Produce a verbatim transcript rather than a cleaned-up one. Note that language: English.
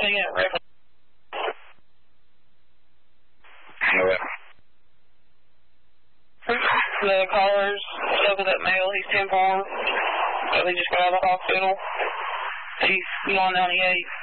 Can you get a reference? The caller's stuck with that male. He's ten four. So he just got out of the hospital. He's beyond ninety-eight.